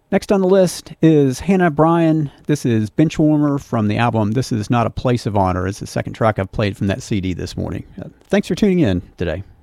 Next on the list is Hannah Bryan. This is Benchwarmer from the album This Is Not a Place of Honor. It's the second track I've played from that CD this morning. Thanks for tuning in today.